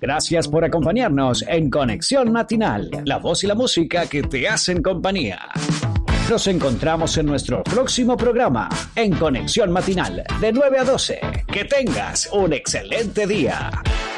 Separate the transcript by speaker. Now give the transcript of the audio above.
Speaker 1: Gracias por acompañarnos en Conexión Matinal, la voz y la música que te hacen compañía. Nos encontramos en nuestro próximo programa, en Conexión Matinal, de 9 a 12. Que tengas un excelente día.